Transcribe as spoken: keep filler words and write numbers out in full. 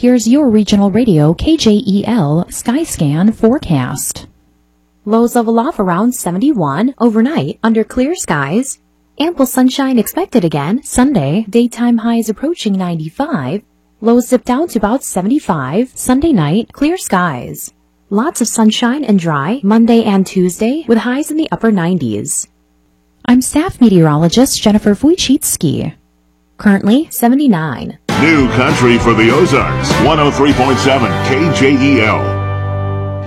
Here's your regional radio K J E L Skyscan forecast. Lows level off around seventy-one overnight under clear skies. Ample sunshine expected again Sunday. Daytime highs approaching ninety-five. Lows dip down to about seventy-five. Sunday night, clear skies. Lots of sunshine and dry Monday and Tuesday with highs in the upper nineties. I'm staff meteorologist Jennifer Wojcicki. Currently seventy-nine. New country for the Ozarks. one oh three point seven K J E L.